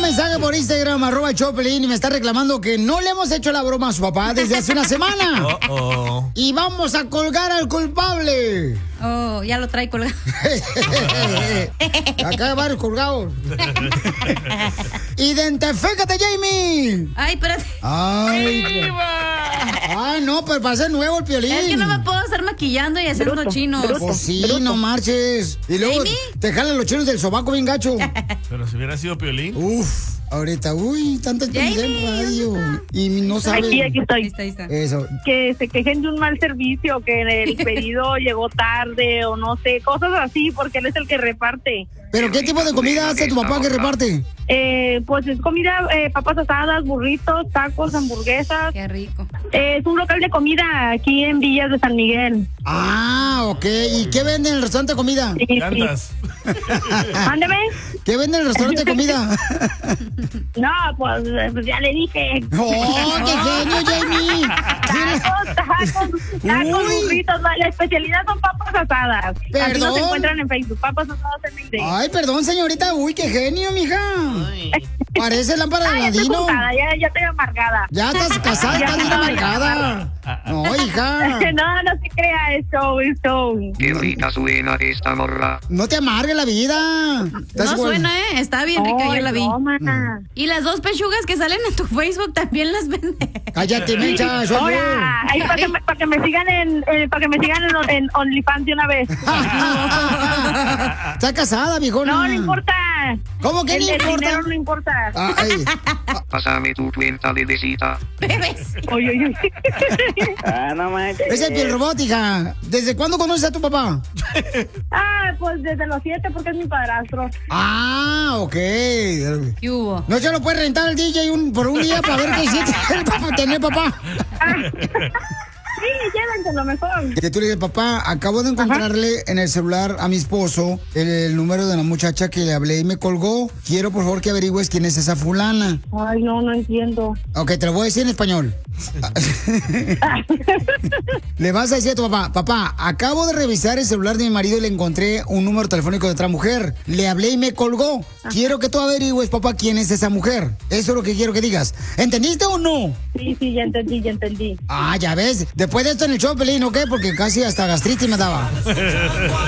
mensaje por Instagram, @Choplin, y me está reclamando que no le hemos hecho la broma a su papá desde hace una semana. Y vamos a colgar al culpable. Oh, ya lo trae colgado. Acá hay varios colgados. ¡Identifícate, Jamie! Ay, espérate. Ay, no, pero para ser nuevo el Piolín. Es que no me puedo estar maquillando y haciendo chinos. Pues sí, no marches. Y luego ¿Jamie? te jalan los chinos del sobaco bien gacho. Pero si hubiera sido Piolín. Uf, ahorita, tantas cosas en radio. Y no saben. Aquí estoy. Ahí está. Eso. Que se quejen de un mal servicio, que el pedido llegó tarde o no sé, cosas así, porque él es el que reparte. ¿Pero qué tipo de comida hace tu papá que reparte? Pues es comida, papas asadas, burritos, tacos, hamburguesas. Qué rico. Es un local de comida aquí en Villas de San Miguel. Ah, ok. ¿Y qué vende en el restaurante de comida? Sí, Llantas. Mándeme. ¿Qué vende en el restaurante de comida? No, pues ya le dije. ¡Oh, qué genio, Jamie! Tacos, Uy. burritos. La especialidad son papas asadas. Así ¿Perdón? nos encuentran en Facebook, papas asadas en Miguel. Ay, perdón, señorita. Uy, qué genio, mija. Parece lámpara de Ya estoy Aladino. juntada, ya estoy amargada. Ya estás casada, Ya estás bien estoy amargada. No, hija. No se crea esto. Qué rica suena esta morra. No te amargue la vida. No suena, Está bien rica, yo la vi. No, mana. Y las dos pechugas que salen en tu Facebook también las vende. Cállate, mecha, soy yo. Ahora, ahí para que me sigan en OnlyFans de una vez. Está casada, viejona. No importa. ¿Cómo que no El importa? dinero no importa. Ay. Pásame tu cuenta de visita. Bebes. Oye. Es el piel robot, hija. ¿Desde cuándo conoces a tu papá? Pues desde los 7 porque es mi padrastro. Ah, ok. ¿Qué hubo? No se lo puede rentar el DJ por un día para ver qué hiciste para tener papá. Sí, llévenselo mejor. Que tú le dices, papá, acabo de encontrarle en el celular a mi esposo el número de la muchacha que le hablé y me colgó. Quiero, por favor, que averigües quién es esa fulana. Ay, no entiendo. Ok, te lo voy a decir en español. Le vas a decir a tu papá, papá, acabo de revisar el celular de mi marido y le encontré un número telefónico de otra mujer. Le hablé y me colgó. Quiero que tú averigües, papá, quién es esa mujer. Eso es lo que quiero que digas. ¿Entendiste o no? Sí, ya entendí. Ah, ya ves. Después de esto en el show, Pelín, ¿ok? Porque casi hasta gastritis me daba.